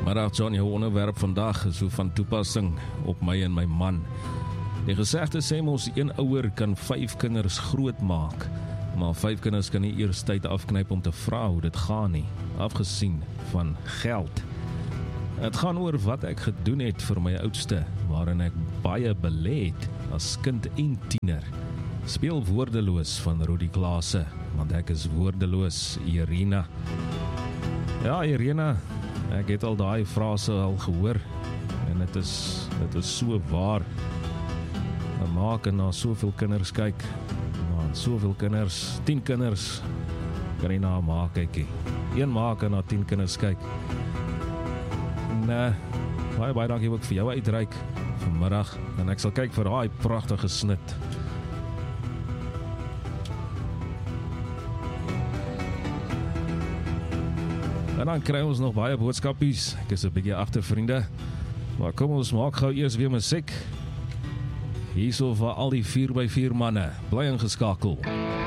Maar John, jou onderwerp vandag is so van toepassing op my en my man. Die gesegde sê mos, een ouer kan 5 kinders groot maak, maar 5 kinders kan nie eers tyd afknyp om te vra hoe dit gaan nie, afgesien van geld. Het gaan oor wat ek gedoen het vir my oudste, waarin ek baie belê het as kind en tiener. Speel woordeloos van Rudy Klase, want ek is woordeloos, Irina. Ja, Irina, ek het al daai frase al gehoor, en het is so waar. 'n ma kan na soveel kinders kyk, maar soveel kinders, 10 kinders, kan nie na 'n ma kyk. Een ma kan na 10 kinders kyk. En baie dankie ook vir jou uitreik vanmiddag, en ek sal kyk vir daai pragtige snit. En dan kry ons nog baie boodskapies. Ek is 'n bietjie agter, vriende. Maar kom ons maak gou eers weer musiek. Hierso vir al die 4x4 manne. Bly ingeskakel.